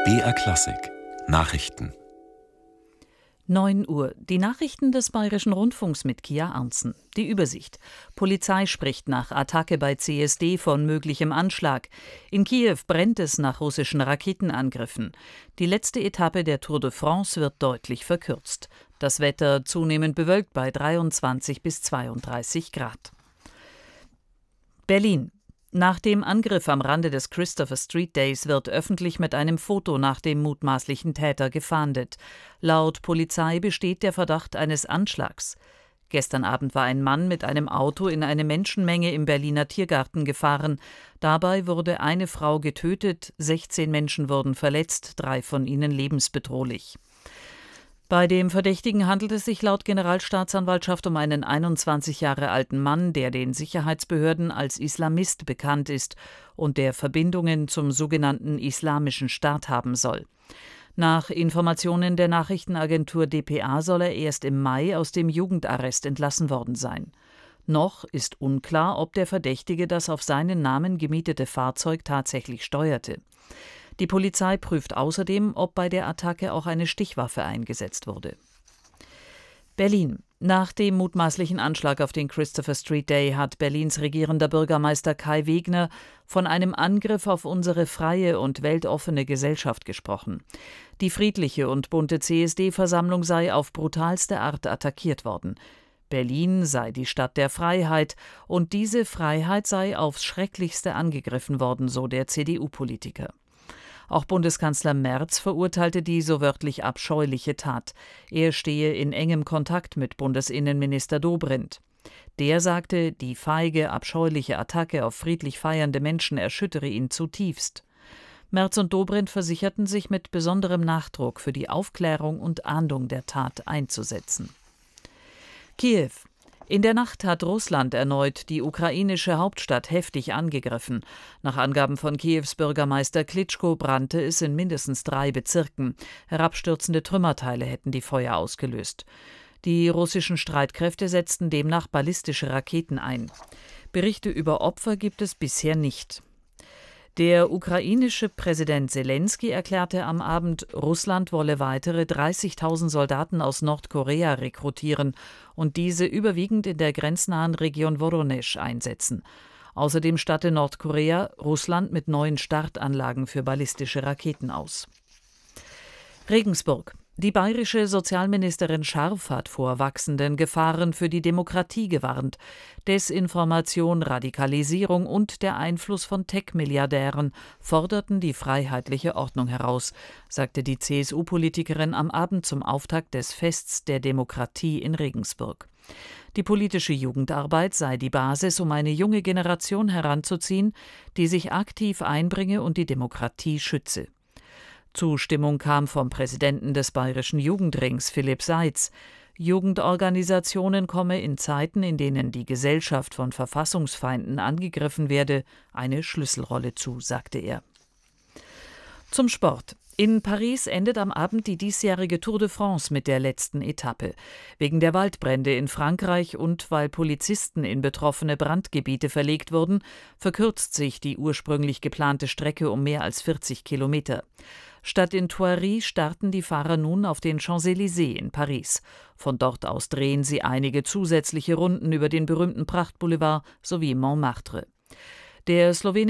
BR Klassik Nachrichten 9 Uhr. Die Nachrichten des Bayerischen Rundfunks mit Kia Arntzen. Die Übersicht. Polizei spricht nach Attacke bei CSD von möglichem Anschlag. In Kiew brennt es nach russischen Raketenangriffen. Die letzte Etappe der Tour de France wird deutlich verkürzt. Das Wetter zunehmend bewölkt bei 23 bis 32 Grad. Berlin. Nach dem Angriff am Rande des Christopher Street Days wird öffentlich mit einem Foto nach dem mutmaßlichen Täter gefahndet. Laut Polizei besteht der Verdacht eines Anschlags. Gestern Abend war ein Mann mit einem Auto in eine Menschenmenge im Berliner Tiergarten gefahren. Dabei wurde eine Frau getötet, 16 Menschen wurden verletzt, 3 von ihnen lebensbedrohlich. Bei dem Verdächtigen handelt es sich laut Generalstaatsanwaltschaft um einen 21 Jahre alten Mann, der den Sicherheitsbehörden als Islamist bekannt ist und der Verbindungen zum sogenannten Islamischen Staat haben soll. Nach Informationen der Nachrichtenagentur dpa soll er erst im Mai aus dem Jugendarrest entlassen worden sein. Noch ist unklar, ob der Verdächtige das auf seinen Namen gemietete Fahrzeug tatsächlich steuerte. Die Polizei prüft außerdem, ob bei der Attacke auch eine Stichwaffe eingesetzt wurde. Berlin. Nach dem mutmaßlichen Anschlag auf den Christopher Street Day hat Berlins regierender Bürgermeister Kai Wegner von einem Angriff auf unsere freie und weltoffene Gesellschaft gesprochen. Die friedliche und bunte CSD-Versammlung sei auf brutalste Art attackiert worden. Berlin sei die Stadt der Freiheit und diese Freiheit sei aufs Schrecklichste angegriffen worden, so der CDU-Politiker. Auch Bundeskanzler Merz verurteilte die so wörtlich abscheuliche Tat. Er stehe in engem Kontakt mit Bundesinnenminister Dobrindt. Der sagte, die feige, abscheuliche Attacke auf friedlich feiernde Menschen erschüttere ihn zutiefst. Merz und Dobrindt versicherten sich mit besonderem Nachdruck für die Aufklärung und Ahndung der Tat einzusetzen. Kiew. In der Nacht hat Russland erneut die ukrainische Hauptstadt heftig angegriffen. Nach Angaben von Kiews Bürgermeister Klitschko brannte es in mindestens 3 Bezirken. Herabstürzende Trümmerteile hätten die Feuer ausgelöst. Die russischen Streitkräfte setzten demnach ballistische Raketen ein. Berichte über Opfer gibt es bisher nicht. Der ukrainische Präsident Selenskyj erklärte am Abend, Russland wolle weitere 30.000 Soldaten aus Nordkorea rekrutieren und diese überwiegend in der grenznahen Region Woronesch einsetzen. Außerdem statte Nordkorea Russland mit neuen Startanlagen für ballistische Raketen aus. Regensburg. Die bayerische Sozialministerin Scharf hat vor wachsenden Gefahren für die Demokratie gewarnt. Desinformation, Radikalisierung und der Einfluss von Tech-Milliardären forderten die freiheitliche Ordnung heraus, sagte die CSU-Politikerin am Abend zum Auftakt des Fests der Demokratie in Regensburg. Die politische Jugendarbeit sei die Basis, um eine junge Generation heranzuziehen, die sich aktiv einbringe und die Demokratie schütze. Zustimmung kam vom Präsidenten des Bayerischen Jugendrings, Philipp Seitz. Jugendorganisationen komme in Zeiten, in denen die Gesellschaft von Verfassungsfeinden angegriffen werde, eine Schlüsselrolle zu, sagte er. Zum Sport. In Paris endet am Abend die diesjährige Tour de France mit der letzten Etappe. Wegen der Waldbrände in Frankreich und weil Polizisten in betroffene Brandgebiete verlegt wurden, verkürzt sich die ursprünglich geplante Strecke um mehr als 40 Kilometer. Statt in Thoiry starten die Fahrer nun auf den Champs-Élysées in Paris. Von dort aus drehen sie einige zusätzliche Runden über den berühmten Prachtboulevard sowie Montmartre. Der